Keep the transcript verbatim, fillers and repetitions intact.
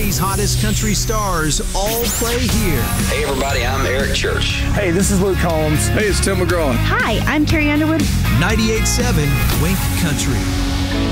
Tennesssee's hottest country stars all play here. Hey everybody, I'm Eric Church. Hey, this is Luke Combs. Hey, it's Tim McGraw. Hi, I'm Carrie Underwood. ninety-eight point seven Wink Country.